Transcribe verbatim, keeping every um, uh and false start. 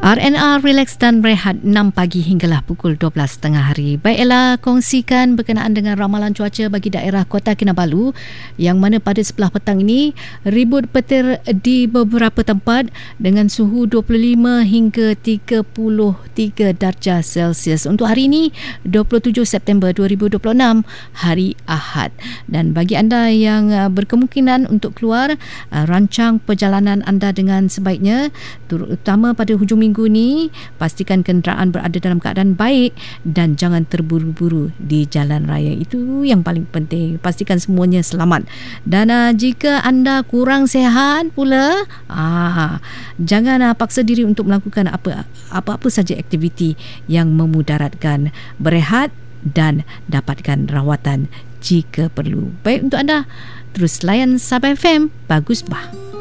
R and R relax dan rehat enam pagi hinggalah pukul dua belas tiga puluh hari. Baiklah, kongsikan berkenaan dengan ramalan cuaca bagi daerah Kota Kinabalu yang mana pada sebelah petang ini ribut petir di beberapa tempat dengan suhu dua puluh lima hingga tiga puluh tiga darjah Celsius. Untuk hari ini dua puluh tujuh September dua ribu dua puluh enam, hari Ahad. Dan bagi anda yang berkemungkinan untuk keluar, rancang perjalanan anda dengan sebaiknya, terutama pada hujung minggu ni, pastikan kenderaan berada dalam keadaan baik dan jangan terburu-buru di jalan raya. Itu yang paling penting. Pastikan semuanya selamat. Dan uh, jika anda kurang sihat pula, ah, jangan uh, paksa diri untuk melakukan apa apa-apa saja aktiviti yang memudaratkan. Berehat dan dapatkan rawatan jika perlu. Baik untuk anda, terus layan Sabah F M. Bagus bah.